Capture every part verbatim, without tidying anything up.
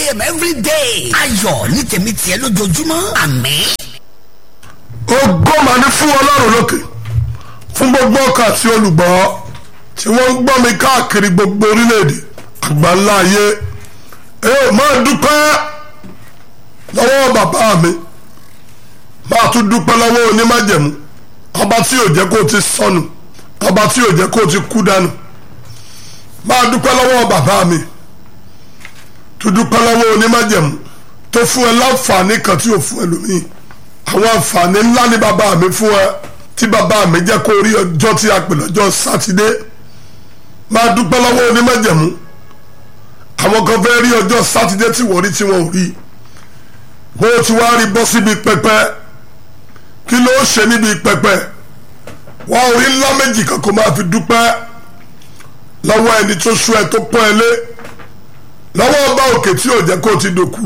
a.m. every day. ayọ̀ ní tèmi tiẹ̀ lójoojúmọ́. àmín. ògo mà ní fún ọlọ́run lókè fún gbogbo ọkàn àti olùgbọ́ tí wọ́n ń gbọ́ mi káàkiri gbogbo orílẹ̀-èdè àgbáńlá ayé. ẹ ò máa dúpẹ́ lọ́wọ́ bàbá mi, máa tún dúpẹ́ lọ́wọ́ onímájẹ̀mú, ọba tí ò jẹ́ kó ti sọnù, ọba tí ò jẹ́ kó ti kú dànù. máa dúpẹ́ lọ́wọ́ bàbá mi, tún dúpẹ́ lọ́wọ́ onímájẹ̀mú tó fún ẹ láǹfààní kan tí ò fún ẹlòmíì. àwọn àǹfààní ńlá ní bàbá mi fún ẹ tí bàbá mi jẹ́ kó rí ọjọ́ tí a pè lọ́jọ́ sátidé. máa dúpẹ́ lọ́wọ́ onímájẹ̀mú. àwọn kan fẹ́ rí ọjọ́ sátidé tí wọ́n rí tí wọ́n ò rí. bó ti wá rí bọ́ síbi pẹpẹ, kí ló ṣe níbi pẹpẹ? wọ́n ò rí ńlá méjì kan kó máa fi dúpẹ́ lọ́wọ́ ẹni tó sú ẹ tó pọ́n ẹ lé, lọ́wọ́ ọba òkè tí ò jẹ́ kó ti dòkú,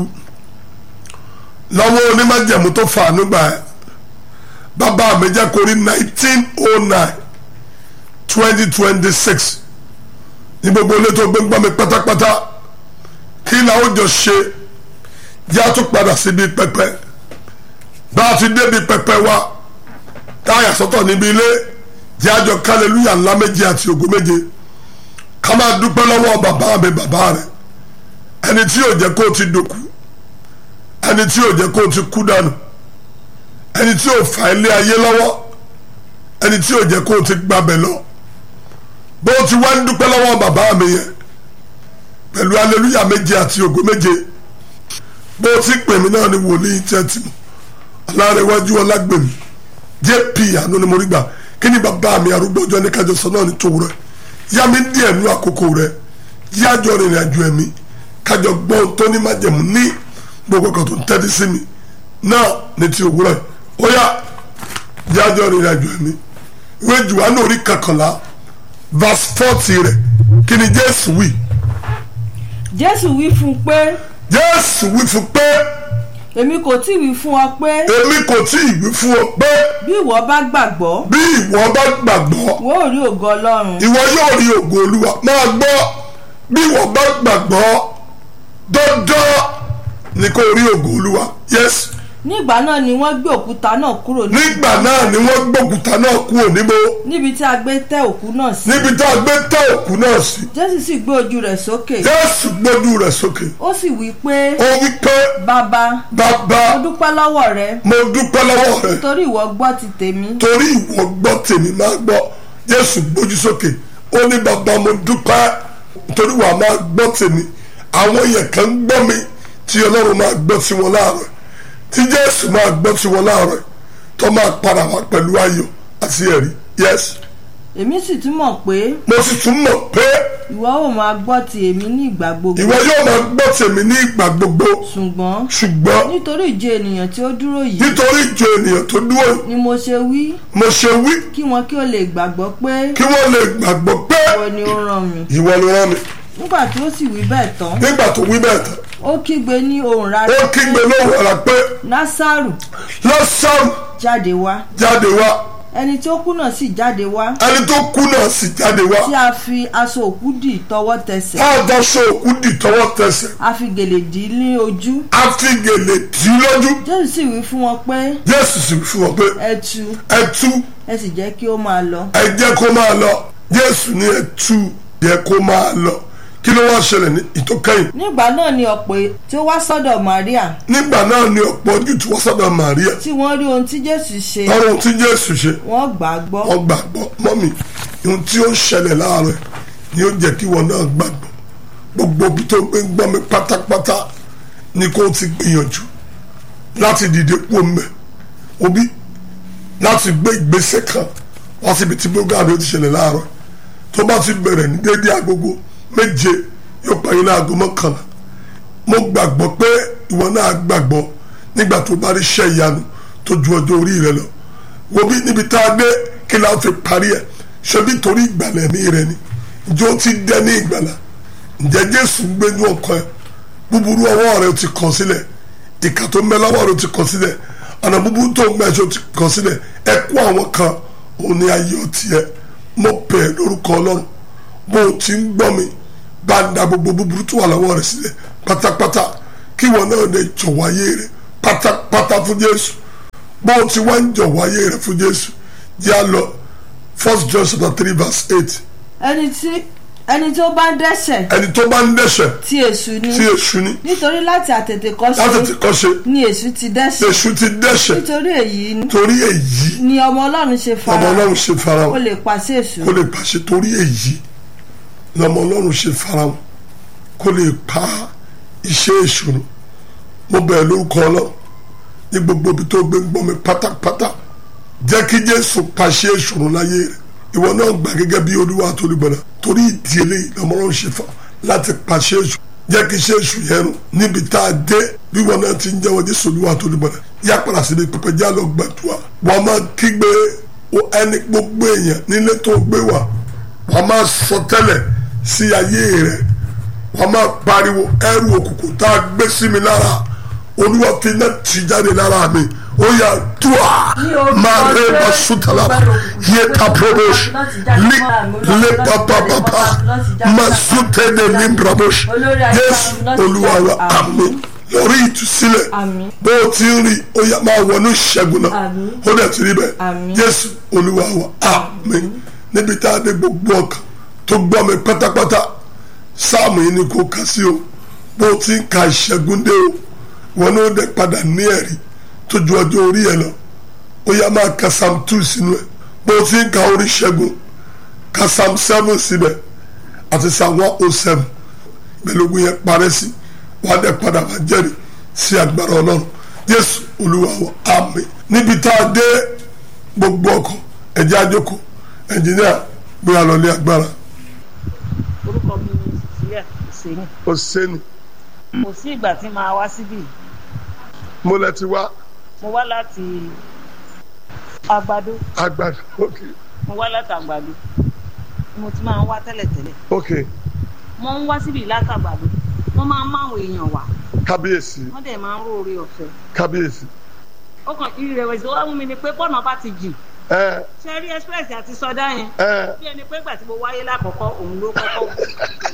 lọ́wọ́ onímájẹ̀mú tó fàánú gbà ẹ́. bàbá mi jẹ́ kó rí nineteen oh nine twenty twenty six ní gbogbo ilé tó gbé gbọ́ mi pátápátá. kí làwọn jọ ṣe yá tó padà síbi pẹpẹ. bá a ti débi pẹpẹ wa táyà sọ́tọ̀ níbi ilé jẹ́ àjọ kálẹ́lúyà ńlá méje àti ògo méje. ká máa dúpẹ́ lọ́wọ́ bàbá mi bàbá rẹ̀, ẹni tí yóò jẹ́ kó ti dòkú, ẹni tí yóò jẹ́ kó ti kú dànù, ẹni tí yóò fà ilé ayé lọ́wọ́, ẹni tí yóò jẹ́ kó ti gbàbẹ̀ lọ. bó ti wá ń dúpẹ́ lọ́wọ́ bàbá mi yẹn pẹ̀lú aleluya méje àti ògo méje, bó ti pè mí náà ni wòlíì tẹ́tì mọ́ Ọlárẹ̀wájú Ọlágbèmí jp àánú ni mo rí gbà. kí ni bàbá mi arúgbó ọjọ́ ní kájọ sọ náà ní tòwúrọ̀ yá mi díẹ̀ nú àkókò rẹ̀, yájọ́ rìnrìn àjò ẹ̀mí kájọ gbọ́n tó ní májẹ̀mú ní gbogbo kan tó ń tẹ́tí sí mi náà ní ti òwúrọ̀ ó yá yájọ́ rìnrìn àjò ẹ̀mí. ìwé Jòhánù orí kọkànlá verse forty rẹ̀, kí ni Jésù wí? Jésù wí fún un pé. Jésù wí fún pé. èmi kò tí ì wí fún ọ pé. èmi kò tí ì wí fún ọ pé. bí ìwọ bá gbàgbọ́. bí ìwọ bá gbàgbọ́. ìwọ ò rí ògo Ọlọ́run. ìwọ yóò rí ògo Olúwa. máa gbọ́, bí ìwọ bá gbàgbọ́ dandan ni kò rí ògo Olúwa. yes. nígbà náà ni wọ́n gbé òkúta náà kúrò níbò. nígbà náà ni wọ́n gbé òkúta náà kúrò níbò. níbi tí a gbé tẹ́ òkú náà sí. níbi tí a gbé tẹ́ òkú náà sí. Jésù sì gbé ojú rẹ̀ sókè. Jésù gbójú rẹ̀ sókè. ó sì wí pé. ó wí pé. bàbá. bàbá. mo dúpẹ́ lọ́wọ́ rẹ. mo dúpẹ́ lọ́wọ́ rẹ. torí ìwọ gbọ́ ti tèmi. torí ìwọ gbọ́ tèmi máa gbọ́. Jésù gbójú sókè ó ní bàbá mo dúpẹ́ torí wàá máa gbọ́ tèmi. àwọn yẹn kan gbọ́ mi tí Ọlọ́run máa gbọ́ sí wọn láàárọ̀, tí Jésù máa gbọ́ sí wọn láàárọ̀, tó máa padà wá pẹ̀lú ayọ̀ àti ẹ̀rí. yes. èmi sì tún mọ̀ pé. mo sì tún mọ̀ pé. ìwọ ó máa gbọ́ ti èmi ní ìgbà gbogbo. ìwọ yóò máa gbọ́ tèmi ní ìgbà gbogbo. ṣùgbọ́n. ṣùgbọ́n. nítorí ìjọ ènìyàn tí ó dúró yìí. nítorí ìjọ ènìyàn tó dúró yìí. ni mo ṣe wí. mo ṣe wí. kí wọn kí ó lè gbàgbọ́ pé. kí wọ́n lè gbàgbọ́ pé. ìwọ ni ó rán mi. ìwọ ló rán mi. nígbà tí ó sì wí bẹ́ẹ̀ tán. nígbà tó wí bẹ́ẹ̀ tán. ó kígbe ní ohùn rárá. ó kígbe lóhùn rárá pé. Lásárù. Lásárù. jáde wá. jáde wá. ẹni tó kú náà sì jáde wá. ẹni tó kú náà sì jáde wá. tí a fi aṣọ òkú dì tọwọ́ tẹsẹ̀. a daṣọ òkú dì tọwọ́ tẹsẹ̀. a fi gèlè dì í ní ojú. a fi gèlè dì í lójú. Jésù sì wí fún wọn pé. Jésù sì wí fún wọn pé. ẹ tú. ẹ tú. ẹ sì jẹ́ kí ó máa lọ. ẹ jẹ́ kó máa lọ. Jésù ní ẹ tú yẹ kó máa lọ. kí ló wá ṣẹlẹ̀ ní ìtókẹ́yìn. nígbà náà ni ọ̀pọ̀ tí ó wá sọ́dọ̀ Màríà. nígbà náà ni ọ̀pọ̀ ojú tí wọ́n sọ́dọ̀ Màríà. tí wọ́n rí ohun tí Jésù ṣe. wọ́n rí ohun tí Jésù ṣe. wọ́n gbà á gbọ́. wọ́n gbà gbọ́ mọ́mì ohun tí ó ń ṣẹlẹ̀ láàárọ̀ ni ó jẹ́ kí wọn náà gbàgbọ́. gbogbo ibi tó gbé ń gbọ́ mi pátápátá ni kó ti gbìyànjú láti dìde kú omi òbí láti gbé ìgbésẹ̀ kan wá síbi tí program yóò ti ṣẹlẹ̀ láàárọ̀. tó bá ti bẹ̀rẹ̀ ní déédéé agogo méje yóò parí láago mọ́kànlá. mo gbàgbọ́ pé ìwọ náà gbàgbọ́ nígbà tó bá rí iṣẹ́ ìyanu tó ju ọjọ́ orí rẹ lọ. wo bí níbi tá a dé kí la fi parí ẹ̀ ṣe bí torí ìgbàlẹ̀ mi rẹ ni ìjọ ti dẹ́ ní ìgbàlà. ǹjẹ́ Jésù ń gbénú ọkàn ẹ̀? búburú ọwọ́ rẹ ti kàn sílẹ̀, ìkà tó mẹ́ lọ́wọ́ rẹ ti kàn sílẹ̀, ọ̀nà búburú tó ń gbẹ́sọ̀ ti kàn sílẹ̀. ẹ kú àwọn kan òun ni ayé ọtí ẹ. mo pè lórúkọ Ọlọ́run bó o ti ń gbọ́ mi bá ń da gbogbo búburú tó wà lọ́wọ́ rẹ̀ sílẹ̀ pátápátá kí wọn náà lè jọ̀wọ́ ayé rẹ̀ pátápátá fún Jésù. bó o ti wá ń jọ̀wọ́ ayé rẹ̀ fún Jésù jẹ́ à lọ First John chapter three verse eight. ẹni tí ẹni tó bá ń dẹ́ṣẹ̀. ẹni tó bá ń dẹ́ṣẹ̀. tí èṣù ni. tí èṣù ni. nítorí láti àtètèkọ́ṣe. láti àtètèkọ́ṣe. ni èṣù ti dẹ́ṣẹ̀. èṣù ti dẹ́ṣẹ̀. nítorí èyí. torí èyí. ni ọmọ Ọlọ́run ṣe fara. ọmọ Ọlọ́run ṣe fara. kó lè pàṣẹ èṣù. kó lè pàṣẹ torí èyí ni ọmọ Ọlọ́run ṣe fara kó lè pa iṣẹ́ èṣù. mo bẹ̀rẹ̀ lórúkọ Ọlọ́run ní gbogbo ibi tó gbé ń gbọ́ mi pátápátá jẹ́ kí Jésù pàṣẹ èṣù láyé rẹ̀. ìwọ náà gbà gẹ́gẹ́ bí Olúwa tó lè gbọ́dọ̀ torí ìdí eléyìí lọ́mọ Ọlọ́run ṣe fà láti pàṣẹ èṣù jẹ́ kí iṣẹ́ èṣù yẹn rùn níbi tá a dé bí wọn náà ti ń jẹ́wọ́ Jésù Olúwa tó lè gbọ́dọ̀ yá padà síbi pẹpẹ já lọ gbàdúrà wọn máa kígbe ẹni gbogbo èèyàn nílé tó gbé wà wọn máa sọ tẹ́lẹ̀ sí ayé rẹ̀ wọn máa pariwo ẹrù òkùnkùn tá a gbé sí mi lára Olúwa fi náà ti jáde lára mi ó yà dùà máa rẹ bá sùtàlà yẹ ta promosh lé lé pàpàpàpà máa sùtẹ̀ dé ní promosh Jésù Olúwa wa àmín lórí ìtúsílẹ̀ bó o ti ń rí ó yà máa wọnú ìṣẹ́gun náà ó dẹ̀ ti rí bẹ́ẹ̀ Jésù Olúwa wa àmín níbi tá a dé gbogbo ọkàn tó gbọ́ mi pátápátá sáàmù yìí ni kò kà sí o bó o ti ń ka ìṣẹ́gun dé o wọn náà dẹ̀ padà ní ẹ̀rí tó ju ọjọ́ orí ẹ lọ ó yá máa ka psalm two sínú ẹ bó o ti ń ka orí ṣẹ́gun ka psalm seven síbẹ̀ àti psalm one oh seven ìbẹ̀lógún yẹn parẹ́ sí wàá dẹ̀ padà wá jẹ́rìí sí agbára Ọlọ́run Jésù Olúwa wa àmín níbi tá a dé gbogbo ọkọ̀ ẹ̀jẹ̀ àjọkọ̀ ẹ̀jìnìà bí a lọ lé agbára. orúkọ mi ni sílẹ̀ sẹ́ni. ó sẹ́ni. kò sí ìgbà tí màá wá síbí. mo lẹ ti wá. mo wá láti àgbàdo. àgbàdo ok. mo wá láti àgbàdo mo ti máa ń wá tẹ́lẹ̀tẹ́lẹ̀. ok. mo ń wá síbí láti àgbàdo wọ́n máa ń máwọn èèyàn wá. kábíyèsí. wọ́n dẹ̀ máa ń róore ọ̀fẹ́. kábíyèsí. ó kàn ìrẹ̀wẹ̀sì wá mú mi ni pé bọ́ọ̀nà bá ti jìn. ẹ ṣe rí express àti sọdá yẹn. ẹ bí ẹni pé ìgbà tí mo wáyé lákọ̀ọ́kọ́ òun ló kọ́kọ́ wù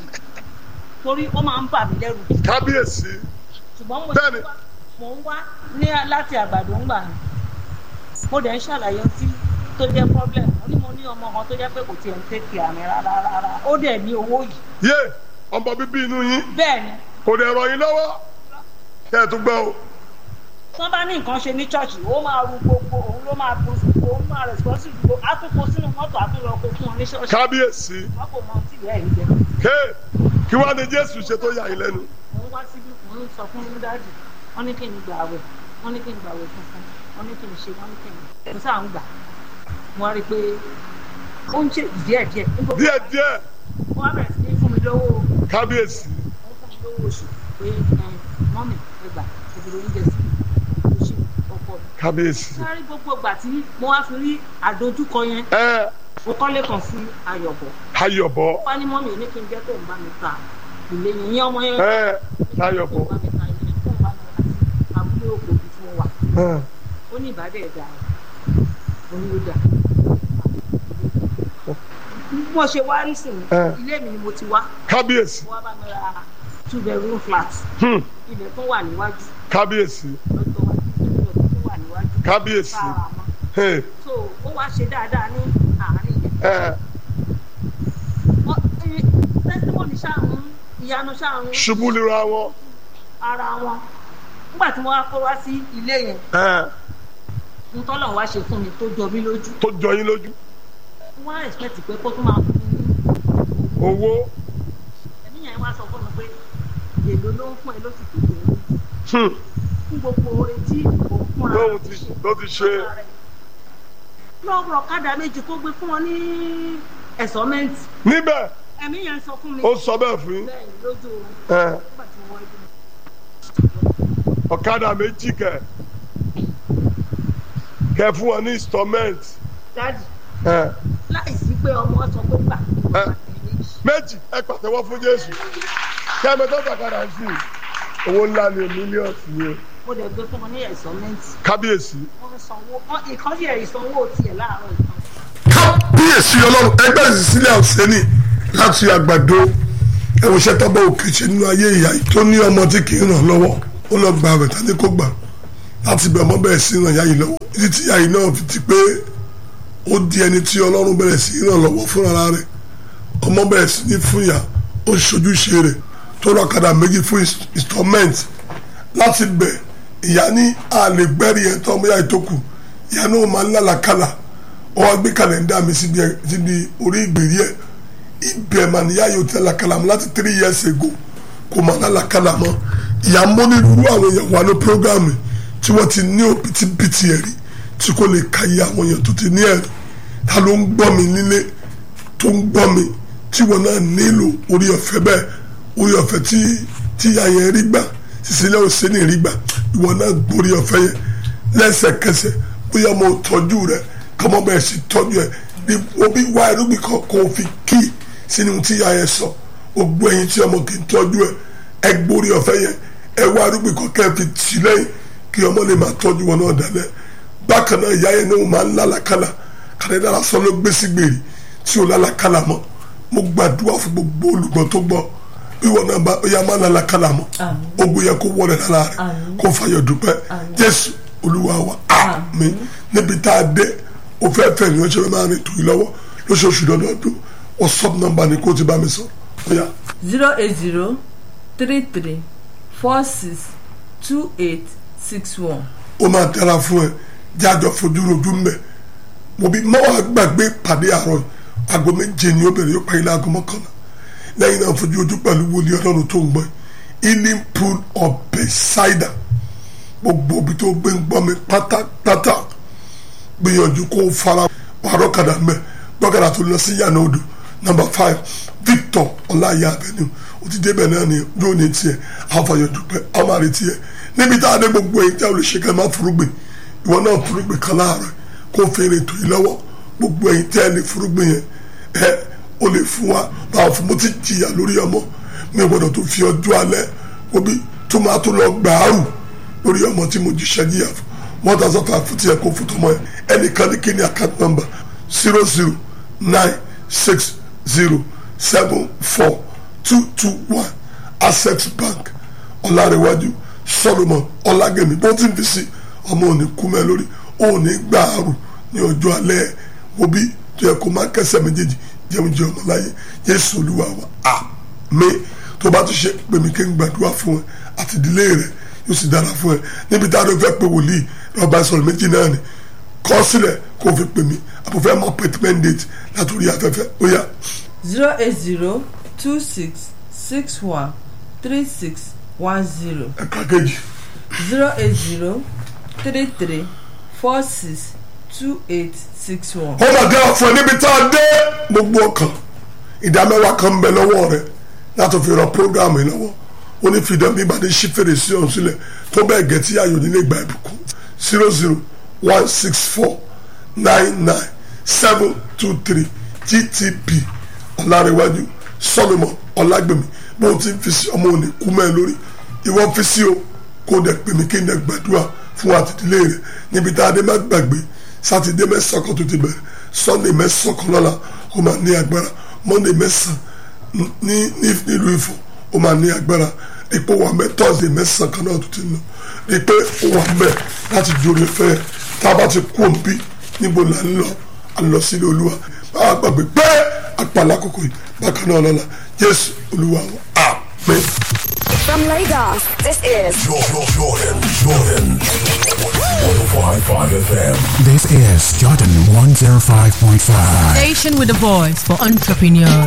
torí ó máa ń bà mí lẹ́rù. kábíyèsí. ṣùgbọ́n mo bẹ́ẹ̀ni. mo ń wá ní láti àgbàdo ń gbà ní mo dẹ̀ ń ṣàlàyé tí tó jẹ́ problem mo ní mo ní ọmọ kan tó jẹ́ pé kò tiẹ̀ ń tètè àmì rárá rárá ó dẹ̀ ní owó yìí. yé ọmọ bíbí inú yín. bẹ́ẹ̀ni. kò dẹ̀ ràn yín lọ́wọ́ kẹ́ ẹ̀ tún gbọ́ o. wọ́n bá ní nǹkan ṣe ní chọ́ọ̀chì ó máa ru gbogbo òun ló máa bu òun máa responsible gbogbo àtúkò sínú mọ́tò àtúrọ̀ kó fún wọn ní ṣọ́ọ̀ṣì. kábíyèsí. wọ́n kò mọ tí ìyá ẹ̀ ń jẹ. ké kí wàá ní Jésù ṣe tó yà yín lẹ́nu. mo ń wá síbí mo ń sọ fún dáàdì wọ́n ní kí n gbà àwẹ̀ wọ́n ní kí n gbà àwẹ̀ funfun wọ́n ní kí n ṣe wọ́n ní kí n mo sáà ń gbà mo wá rí i pé ó ń ṣe díẹ̀ díẹ̀. díẹ̀ díẹ̀. wọ́n á bẹ̀rẹ̀ sí ní fún mi lówó. kábíyèsí. wọ́n fún mi lówó oṣù pé mọ́mì ẹgbà ìṣòro oúnjẹ sí oṣù ọkọ mi. kábíyèsí. sáré gbogbo ìgbà tí mo wá fi rí àdójúkọ yẹn. ẹ mo kọ́lé kan sí Ayọ̀bọ̀. Ayọ̀bọ̀. wọ́n ní mọ́mì ní kí n jẹ́ kó ń bá mi ta ilé yẹn yẹn ọmọ yẹn. ẹ Ayọ̀bọ̀. kó ń bá mi ta ilé yẹn kó ń bá mi ta sí abúlé òkò ibi tí mo wà. ó ní ìbàdàn ẹ̀dá mo ní ó dà. bí mo ṣe wá rí sí mi ilé mi ni mo ti wá. kábíyèsí. wọ́n bá mi ra two bedroom flat. ilẹ̀ tó wà níwájú. kábíyèsí. lọ́tọ̀ wá ilẹ̀ tó wà níwájú. kábíyèsí. sára mọ́. so ó wá ṣe dáadáa ní àárín yẹn. testimony ṣáàrùn ìyanu ṣáàrùn. ṣubú lura wọn. ara wọn nígbà tí mo wá kó wá sí ilé yẹn. n tọ́lọ̀ wá ṣe fún mi tó jọ mí lójú. tó jọ yín lójú. wọ́n á expect pé kó tún máa fún mi ní owó. ẹ̀mí yẹn wá sọ fún mi pé èlò ló ń fún ẹ ló ti tètè rí. fún gbogbo oore tí òun fúnra lóhun ti ló ti ṣe. lọ́wọ́ ọ̀kadà méjì tó gbé fún wọn ní ẹ̀sọ́mẹ́ǹtì. níbẹ̀. ẹ̀mí yẹn sọ fún mi. ó sọ bẹ́ẹ̀ fún yín. bẹ́ẹ̀ ni lójú oorun. nígbà tí mo wọ ibi. ọ̀kadà méjì kẹ̀ kẹ̀ fún wọn ní installment. dáàdì láìsí pé ọmọ sọ pé gbà. méjì ẹ pàtẹ́wọ́ fún Jésù kẹ́mi tó tọ̀kadà sí owó ńlá ni mílíọ̀nù ni. mo dẹ̀ gbé fún wọn ní ẹ̀sọ́mẹ́ǹtì. kábíyèsí. wọ́n sanwó ìkànnì ẹ̀ ìsanwó tiẹ̀ láàárọ̀ ìkan. kábíyèsí ọlọ́run ẹgbẹ́ ìsílẹ̀ ọ̀sẹ́ni láti àgbàdo ẹ̀wọ̀nsẹ̀ tọ́gbọ́ òkè ṣe nínú ayé ìyá tó ní ọmọ tí kì í ràn lọ́wọ́ ó lọ gba àwẹ̀ tán ní kó gbà láti bẹ̀ ọmọ bẹ̀rẹ̀ sí ràn yáyì lọ́wọ́ títí tí yáyì náà fi ti pé ó di ẹni tí ọlọ́run bẹ̀rẹ̀ sí ràn lọ́wọ́ fúnra rẹ̀ ọmọ bẹ̀rẹ̀ sí ní fún ìyá ó ṣojúṣe rẹ̀ tó rọ ọ̀kadà méjì fún installment láti bẹ̀ ìyá ní àlè gbẹ́rì ẹ̀ tó ọmọ yáyì tó kù ìyá náà máa ń lálàkàlà ó wá gbé kàlẹ́ndà mi síbi orí ìgbèrí ẹ̀ ibẹ̀ mà ní yáyì ó tẹ̀ làkàlà mọ́ láti three years ago kò máa lálàkàlà mọ́ ìyá mọ́nirúurú àwọn èèyàn wà ní programme tí wọ́n ti ní òbítíbitì ẹ̀rí tí kò lè ka iye àwọn èèyàn tó ti ní ẹ̀rí ta ló ń gbọ́ mi nílé tó ń gbọ́ mi tí wọ́n náà nílò orí ọ̀fẹ́ bẹ́ẹ̀ orí ọ̀fẹ́ tí tí ìyá yẹn rí gbà Cecilia Oseni rí gbà ìwọ náà gbórí ọ̀fẹ́ yẹn lẹ́sẹ̀kẹsẹ̀ bóyá mo tọ́jú rẹ kọ́mọ bẹ́ẹ̀ sì tọ́jú ẹ̀ ní obi wá irúgbìn kan kò fi kí sínú tí ìyá yẹn sọ ogbó ẹyin tí ọmọ kì í tọ́jú ẹ̀ ẹ gbórí ọ̀fẹ́ yẹn ẹ wá irúgbìn kan kẹ́ ẹ fi tì lẹ́yìn kí ọmọ lè máa tọ́jú wọn náà dalẹ̀ bákan náà ìyá yẹn náà máa ń lálàkàlà kàdédà lásán ló gbé sí gbèrè tí ò lálàkàlà mọ́ mo gbàdúrà fún gbogbo olùgbọ́ tó gbọ́ bí wọn náà bá ọyá máa lálàkàlà mọ́ ogun yẹn kó wọlé lára rẹ̀ kó fàyọ̀ dúpẹ́ Jésù Olúwa wa àmín níbi tá a dé o fẹ́ fẹ́ ni wọ́n ṣe máa rìn tó yìí lọ́wọ́ lóṣooṣù lọ́dọọdún WhatsApp nọ́mbà ni kó o ti bá mi sọ ọ̀yá. zero eight zero three three four six two eight six one. ó máa dára fún ẹ jájọ fojú rojú mbẹ mo bí mọ́wàá gbàgbé pàdé àárọ̀ aago méje ni ó bẹ̀rẹ̀ yóò parí láago mọ́kànlá lẹ́yìn náà fojú ojú pẹ̀lú wòlíì ọlọ́run tó ń gbọ́ healing pool of Bethesda gbogbo ibi tó gbé ń gbọ́ mi pátápátá gbìyànjú kó o fara wàrọ̀ kàdà mẹ́ gbọ́kàdà tó lọ sí yànnà odò number five Victor ọláyà avenue ó ti débẹ̀ náà ni yóò ní tiẹ̀ àfàyọ̀ dúpẹ́ ọmọ àrè tiẹ̀ níbi tá a dé gbogbo èyí tí a lè ṣe ká máa furugbìn ìwọ náà furugbìn kan láàárọ̀ kó fèrè tó yìí lọ́wọ́ gbogbo èyí tí a lè furugbìn yẹn ẹ o lè fún wa báwo fún mo ti jìyà lórí ọmọ mi gbọ́dọ̀ tó fi ọjọ́ alẹ́ obi tó máa tó lọ gbàárù lórí ọmọ tí mo jíṣẹ́ jìyà fún one thousand five fún tiẹ̀ kó fún tọmọ yẹn ẹnìkan ní kí ni account number zero zero nine six zero seven four two two one Access Bank ọ̀làrẹ̀wájú Solomon ọlágẹ̀mí bó ti ń fi sí ọmọ òní kú mẹ́ lórí òní gbàrú ní ọjọ́ alẹ́ òbí tó yẹ kó má kẹsẹ̀ méjèèjì jẹun jẹ ọmọ láyé Jésù Olúwa wa àmín tó bá ti ṣe pèmí kí n gbàdúrà fún ẹ àti ìdílé rẹ yóò sì dára fún ẹ níbi tá a lọ fẹ́ pé wòlíì ọba ìsọ̀rọ̀ méjì náà ni kọ́ sílẹ̀ kó fi pèmí àbúfẹ́ mọ́ appointment date látòrí afẹ́fẹ́ ó yá. zero eight zero two six six one three six one zero. ẹ̀ka kejì. zero eight zero three three four six two eight six one. ó mà dé ọ̀fọ̀ níbi tá a dé gbogbo ọkàn ìdá mẹ́wàá kan ń bẹ lọ́wọ́ rẹ̀ láti fi ran programu yìí lọ́wọ́ ó ní fìdán bí ìbàdí ṣí fèrèsé ọ̀hún sílẹ̀ tó bẹ́ẹ̀ gẹ̀ tí ayò nílé gba ìbùkún zero zero one six four nine nine seven two three G T P ọ̀làrẹ̀wájú Solomon ọ̀làgbèmí bó ti ń fi sí ọmọ òní kú mẹ́ lórí ìwọ fi sí o kó dẹ̀ pè mí kí n dẹ̀ gbàdúrà fún àtìdílé rẹ̀ níbi tá a dé má gbàgbé sátidé mẹ́sàn-án kan tó ti bẹ̀rẹ̀ Sunday mẹ́sàn-án kan lọ́la ó máa ní agbára Monday mẹ́sàn-án ní nílùú Ifọ̀ ó máa ní agbára ipò wà mẹ́ Thursday mẹ́sàn-án kan náà tó ti lọ ipò wà mẹ́ láti jórí fẹ́ tá a bá ti kú òǹbí níbo là ń lọ à ń lọ sílé Olúwa bá a gbàgbé pé àpàlà àkókò yìí bákan náà lọ́la Jésù Olúwa wa àmín. From Lagos, this is Jordan, Jordan, Jordan. one oh five point five F M. This is Jordan one oh five point five. Station with a voice for entrepreneurs.